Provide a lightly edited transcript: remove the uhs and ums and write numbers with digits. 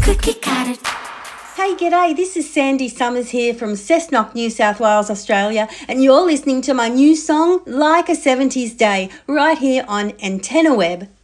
Cookie cutter. Hey, g'day, this is Sandy Summers here from Cessnock, New South Wales, Australia, and you're listening to my new song, Like a 70s Day, right here on antennaweb.com.